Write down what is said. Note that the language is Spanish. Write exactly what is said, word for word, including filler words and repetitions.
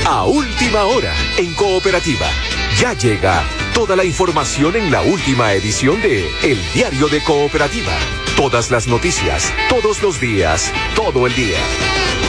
A última hora, en Cooperativa. Ya llega toda la información en la última edición de El Diario de Cooperativa. Todas las noticias, todos los días, todo el día.